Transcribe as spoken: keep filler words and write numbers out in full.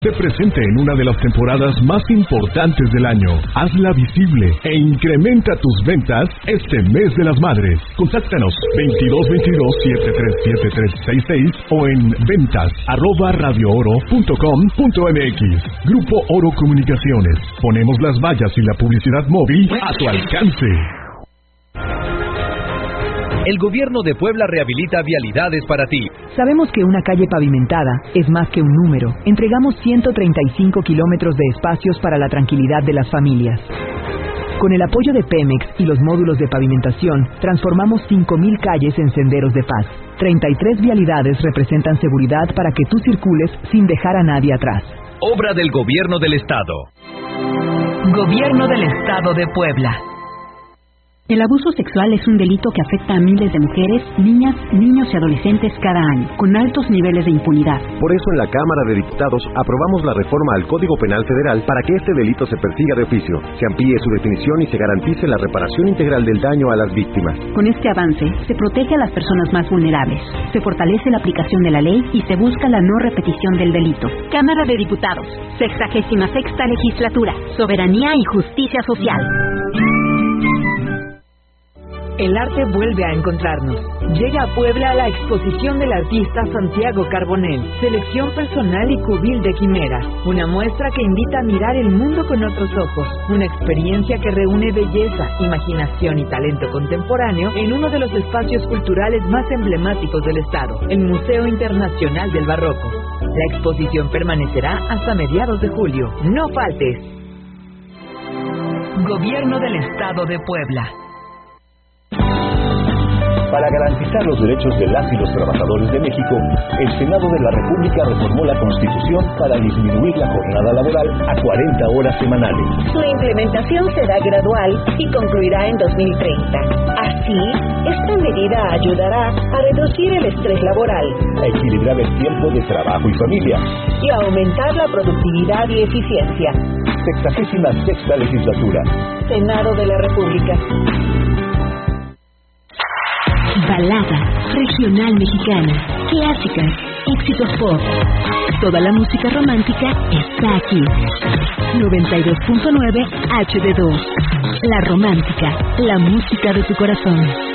Te presente en una de las temporadas más importantes del año. Hazla visible e incrementa tus ventas este mes de las madres. Contáctanos veintidós veintidós setenta y tres setenta y tres sesenta y seis o en ventas arroba radiooro punto com punto mx. Grupo Oro Comunicaciones. Ponemos las vallas y la publicidad móvil a tu alcance. El gobierno de Puebla rehabilita vialidades para ti. Sabemos que una calle pavimentada es más que un número. Entregamos ciento treinta y cinco kilómetros de espacios para la tranquilidad de las familias. Con el apoyo de Pemex y los módulos de pavimentación, transformamos cinco mil calles en senderos de paz. treinta y tres vialidades representan seguridad para que tú circules sin dejar a nadie atrás. Obra del Gobierno del Estado. Gobierno del Estado de Puebla. El abuso sexual es un delito que afecta a miles de mujeres, niñas, niños y adolescentes cada año, con altos niveles de impunidad. Por eso en la Cámara de Diputados aprobamos la reforma al Código Penal Federal para que este delito se persiga de oficio, se amplíe su definición y se garantice la reparación integral del daño a las víctimas. Con este avance, se protege a las personas más vulnerables, se fortalece la aplicación de la ley y se busca la no repetición del delito. Cámara de Diputados, sexagésima sexta legislatura, soberanía y justicia social. El arte vuelve a encontrarnos. Llega a Puebla la exposición del artista Santiago Carbonell, selección personal y cubil de quimeras. Una muestra que invita a mirar el mundo con otros ojos. Una experiencia que reúne belleza, imaginación y talento contemporáneo en uno de los espacios culturales más emblemáticos del estado, el Museo Internacional del Barroco. La exposición permanecerá hasta mediados de julio. No faltes. Gobierno del Estado de Puebla. Para garantizar los derechos de las y los trabajadores de México, el Senado de la República reformó la Constitución para disminuir la jornada laboral a cuarenta horas semanales. Su implementación será gradual y concluirá en dos mil treinta. Así, esta medida ayudará a reducir el estrés laboral, a equilibrar el tiempo de trabajo y familia y a aumentar la productividad y eficiencia. Sexagésima sexta legislatura. Senado de la República. Balada, regional mexicana, clásicas, éxitos pop. Toda la música romántica está aquí. noventa y dos punto nueve H D dos. La Romántica, la música de tu corazón.